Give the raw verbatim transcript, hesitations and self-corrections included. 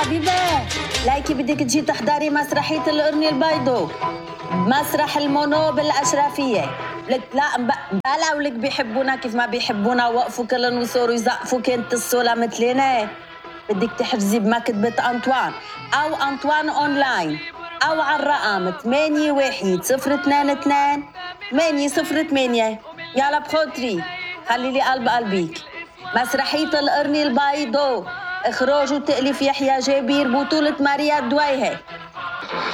حبيبة لايكي بدك تجي تحضري مسرحية القرن البيضو مسرح المونو بالأشرفية. لك لا بلا ولك بيحبونا كيف ما بيحبونا، وقفوا كلن وصوروا يزقفوا كنت الصولة مثلنا. بدك تحجزي بمكتبة أنطوان أو أنطوان أونلاين أو على الرقم ثمانية واحد صفر اثنين اثنين ثمانية صفر ثمانية. يلا بخاطري خلي لي قلب قلبيك. مسرحية القرن البيضو، إخراج وتأليف يحيى جابير، بطولة ماريا الدويهة.